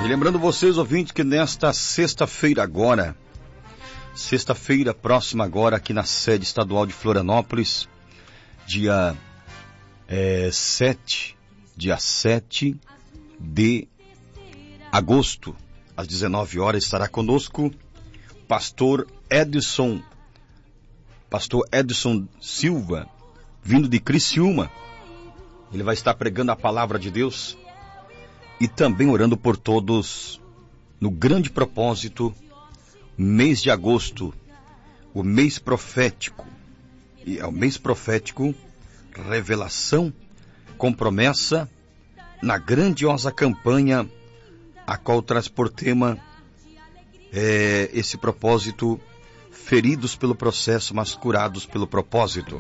E lembrando vocês, ouvintes, que nesta sexta-feira agora, sexta-feira próxima agora, aqui na sede estadual de Florianópolis, dia 7 de agosto, às 19 horas, estará conosco pastor Edson Silva, vindo de Criciúma. Ele vai estar pregando a palavra de Deus e também orando por todos no grande propósito, mês de agosto, o mês profético. E é o mês profético, revelação com promessa, na grandiosa campanha, a qual traz por tema esse propósito: feridos pelo processo, mas curados pelo propósito.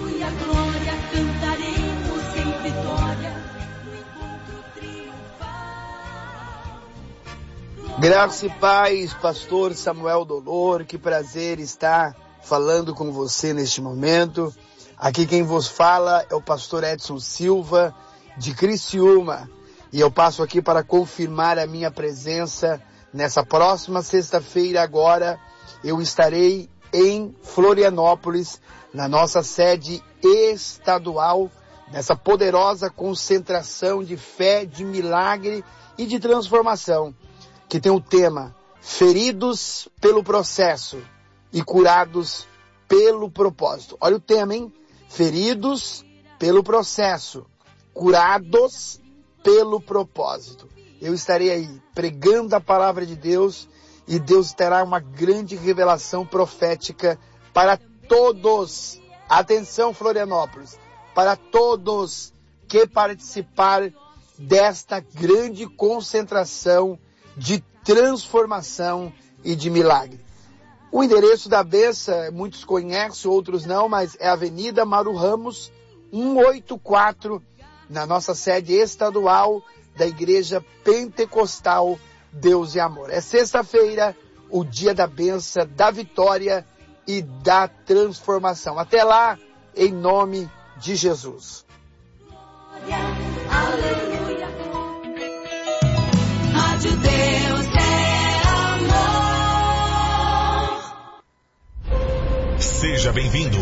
Graça e paz, pastor Samuel Dolor, que prazer estar falando com você neste momento. Aqui quem vos fala é o pastor Edson Silva, de Criciúma, e eu passo aqui para confirmar a minha presença nessa próxima sexta-feira. Agora eu estarei em Florianópolis, na nossa sede estadual, nessa poderosa concentração de fé, de milagre e de transformação, que tem o tema feridos pelo processo e curados pelo propósito. Olha o tema, hein? Feridos pelo processo, curados pelo propósito. Eu estarei aí pregando a palavra de Deus e Deus terá uma grande revelação profética para todos. Atenção, Florianópolis, para todos que participar desta grande concentração de transformação e de milagre. O endereço da bênção, muitos conhecem, outros não, mas é Avenida Maru Ramos, 184, na nossa sede estadual da Igreja Pentecostal Deus e Amor. É sexta-feira, o dia da bênção, da vitória e da transformação. Até lá, em nome de Jesus. Aleluia. Rádio Deus é amor. Seja bem-vindo.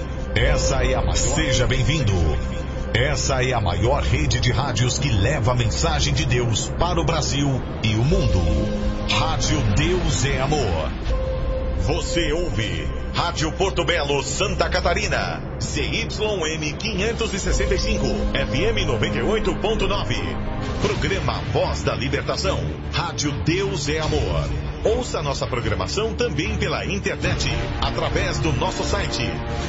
Essa é a maior rede de rádios que leva a mensagem de Deus para o Brasil e o mundo. Rádio Deus é Amor. Você ouve Rádio Porto Belo, Santa Catarina. CYM 565, FM 98.9. Programa Voz da Libertação. Rádio Deus é Amor. Ouça nossa programação também pela internet, através do nosso site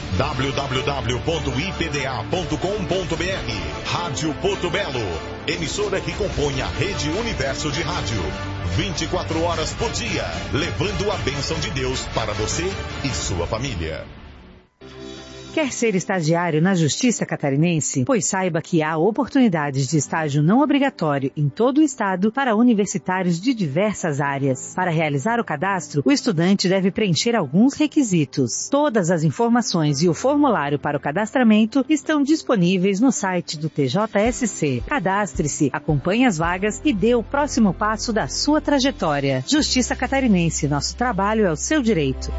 www.ipda.com.br. Rádio Porto Belo, emissora que compõe a Rede Universo de Rádio. 24 horas por dia, levando a bênção de Deus para você e sua família. Quer ser estagiário na Justiça Catarinense? Pois saiba que há oportunidades de estágio não obrigatório em todo o estado para universitários de diversas áreas. Para realizar o cadastro, o estudante deve preencher alguns requisitos. Todas as informações e o formulário para o cadastramento estão disponíveis no site do TJSC. Cadastre-se, acompanhe as vagas e dê o próximo passo da sua trajetória. Justiça Catarinense, nosso trabalho é o seu direito.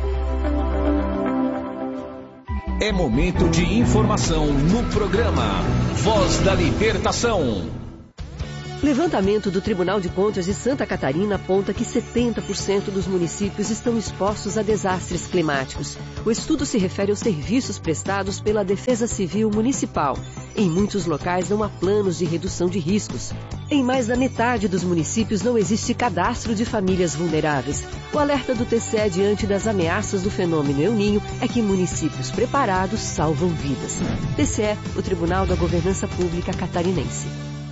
É momento de informação no programa Voz da Libertação. Levantamento do Tribunal de Contas de Santa Catarina aponta que 70% dos municípios estão expostos a desastres climáticos. O estudo se refere aos serviços prestados pela Defesa Civil Municipal. Em muitos locais não há planos de redução de riscos. Em mais da metade dos municípios não existe cadastro de famílias vulneráveis. O alerta do TCE diante das ameaças do fenômeno El Niño é que municípios preparados salvam vidas. TCE, o Tribunal da Governança Pública Catarinense.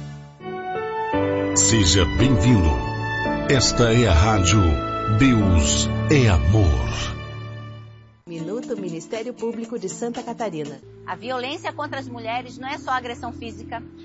Seja bem-vindo. Esta é a Rádio Deus é Amor. Minuto Ministério Público de Santa Catarina. A violência contra as mulheres não é só agressão física.